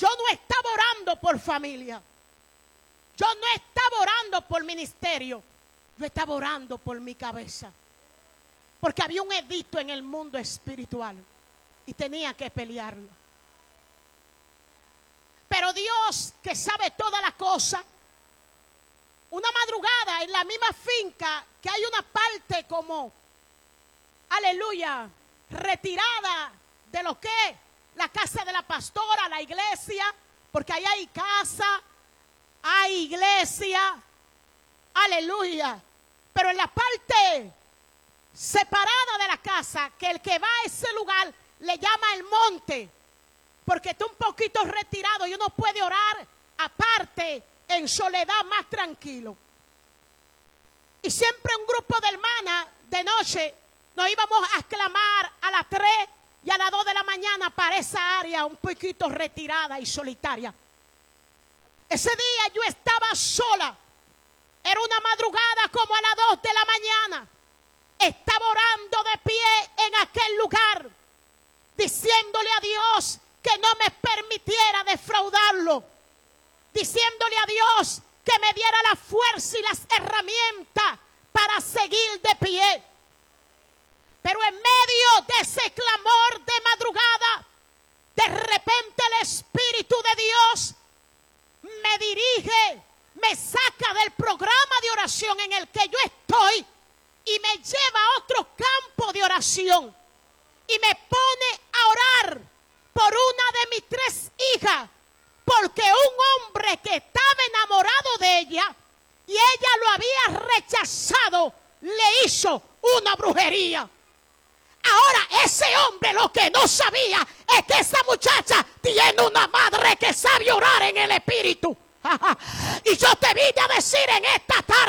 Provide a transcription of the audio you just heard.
yo no estaba orando por familia. Yo no estaba orando por ministerio. Yo estaba orando por mi cabeza. Porque había un edicto en el mundo espiritual y tenía que pelearlo. Pero Dios, que sabe todas las cosas, una madrugada en la misma finca, que hay una parte como, aleluya, retirada de lo que es la casa de la pastora, la iglesia, porque ahí hay casa, hay iglesia, aleluya. Pero en la parte separada de la casa, que el que va a ese lugar le llama el monte, porque está un poquito retirado y uno puede orar aparte, en soledad, más tranquilo. Y siempre un grupo de hermanas de noche nos íbamos a exclamar a las 3 y a las 2 de la mañana para esa área un poquito retirada y solitaria. Ese día yo estaba sola. Era una madrugada como a las 2 de la mañana. Estaba orando de pie en aquel lugar, diciéndole a Dios que no me permitiera defraudarlo, diciéndole a Dios que me diera la fuerza y las herramientas para seguir de pie. Pero en medio de ese clamor de madrugada, de repente el Espíritu de Dios me dirige, me saca del programa de oración en el que yo estoy y me lleva a otro campo de oración y me pone a orar por una de mis 3 hijas, porque un hombre que estaba enamorado de ella y ella lo había rechazado, le hizo una brujería. Ahora ese hombre lo que no sabía es que esa muchacha tiene una madre que sabe orar en el espíritu. Y yo te vine a decir en esta tarde